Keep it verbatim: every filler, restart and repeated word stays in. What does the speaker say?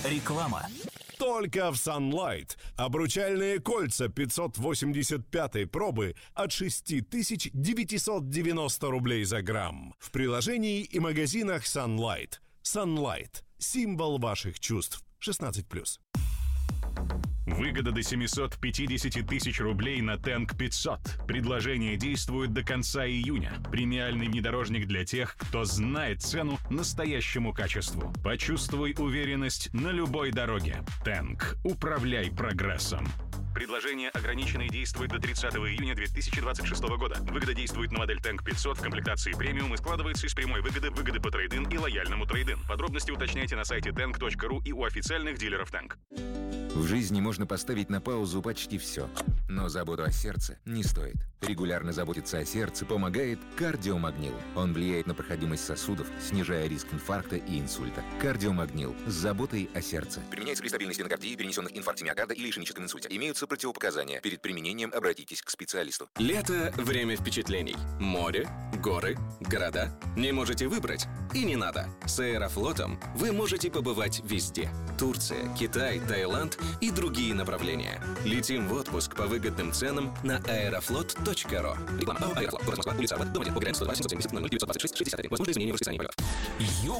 Реклама. Только в Sunlight. Обручальные кольца пятьсот восемьдесят пятой пробы от шесть тысяч девятьсот девяносто рублей за грамм. В приложении и магазинах Sunlight. Sunlight. Символ ваших чувств. шестнадцать плюс. Выгода до семьсот пятьдесят тысяч рублей на Тэнк пятьсот. Предложение действует до конца июня. Премиальный внедорожник для тех, кто знает цену настоящему качеству. Почувствуй уверенность на любой дороге. Тэнк. Управляй прогрессом. Предложение ограничено и действует до тридцатого июня две тысячи двадцать шестого года. Выгода действует на модель Тэнк пятьсот в комплектации премиум и складывается из прямой выгоды, выгоды по трейд-ин и лояльному трейд-ин. Подробности уточняйте на сайте тэнк точка ру и у официальных дилеров Тэнк. В жизни можно поставить на паузу почти все, но заботу о сердце не стоит. Регулярно заботиться о сердце помогает кардиомагнил. Он влияет на проходимость сосудов, снижая риск инфаркта и инсульта. Кардиомагнил с заботой о сердце. Применяется при стабильной стенокардии, перенесенных инфаркте миокарда или ишемическом инсульте. Имеются противопоказания. Перед применением обратитесь к специалисту. Лето – время впечатлений. Море, горы, города. Не можете выбрать? И не надо. С Аэрофлотом вы можете побывать везде. Турция, Китай, Таиланд и другие направления. Летим в отпуск по выгодным ценам на аэрофлот точка ру. Реклама. Аэрофлот. Город Москва. Улица Арбат. Дом один. Погреб сто два семьсот семьдесят ноль ноль девятьсот двадцать шесть шестьдесят один. Возможно изменение в расписании полетов.